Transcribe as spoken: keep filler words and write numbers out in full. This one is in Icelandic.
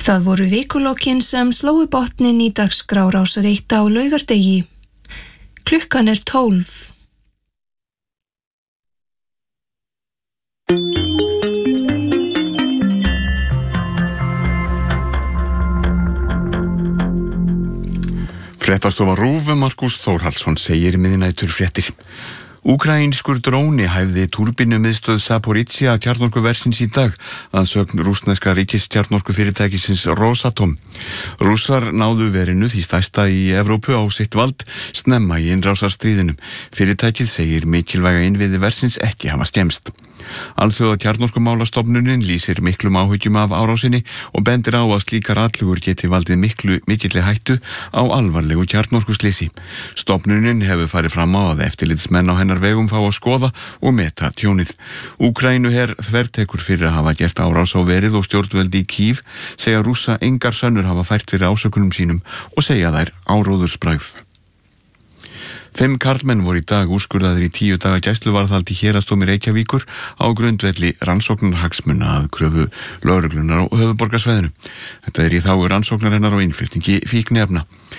Það voru vikulokin sem slóu botnin í dagskrá Rásar eitt á laugardegi. Klukkan er tólf. Fréttastofa RÚV, Markus Þórhallsson segir í miðnætur fréttir. Úkraínskur dróni hæfði túrbínumiðstöð Zaporizhzhia kjarnorkuversins í dag að sögn rússneska ríkistjarnorkufyrirtækisins Rosatom. Rússar náðu verinu því stærsta í Evrópu á sitt vald snemma í innrásarstríðinum. Fyrirtækið segir mikilvæga innviði versins ekki hafa skemmst. Alþjóða kjarnorkumálastofnunin lýsir miklum áhyggjum af árásinni og bendir á að slíkar atlugur geti valdið miklu mikilli hættu á alvarlegu kjarnorkusleysi. Stofnunin hefur farið fram á að eftirlitsmenn á hennar vegum fá að skoða og meta tjónið. Úkraínuher þvertekur fyrir að hafa gert árás á verið og stjórnvöld í Kív segja Rússa engar sönnur hafa fært fyrir ásökunum sínum og segja þær áróðursbragð. Fimm karlmenn voru í dag úrskurðaðir í tíu daga gæsluvarðhald í Héraðsdómi Reykjavíkur á grundvelli rannsóknarhagsmuna að kröfu lögreglunar á höfuðborgarsvæðinu. Þetta er í þágu rannsóknarinnar á innflutningi fíkniefna.